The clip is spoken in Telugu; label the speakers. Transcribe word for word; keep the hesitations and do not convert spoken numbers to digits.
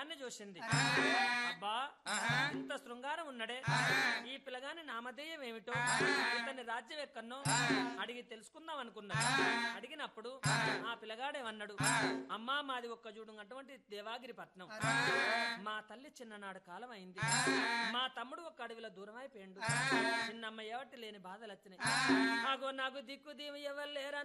Speaker 1: పిల్లగాన్ని చూసింది. అబ్బా ఇంత శృంగారం ఉన్నడే, ఈ పిల్లగాని నామధేయం ఏమిటో, ఇతని రాజ్యం ఎక్కన్నో అడిగి తెలుసుకుందాం అనుకున్నా. అడిగినప్పుడు ఆ పిల్లగాడేమన్నాడు, అమ్మా మాది ఒక్క చూడు అటువంటి దేవాగిరి పట్నం. మా తల్లి చిన్ననాడు కాలం అయింది. మా తమ్ముడు ఒక అడవిలో దూరం అయిపోయిండు. చిన్నమ్మ ఎవటి లేని బాధలు వచ్చినాయి. నాకు నాకు దిక్కు దీవి ఎవరు లేరా